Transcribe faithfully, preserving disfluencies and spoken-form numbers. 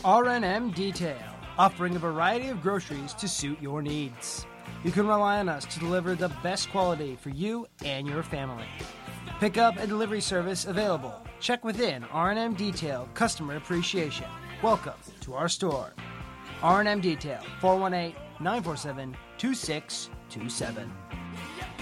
R and M Detail, offering a variety of groceries to suit your needs. You can rely on us to deliver the best quality for you and your family. Pickup and delivery service available. Check within R and M Detail Customer Appreciation. Welcome to our store. R and M Detail, four one eight, nine four seven, two six two seven.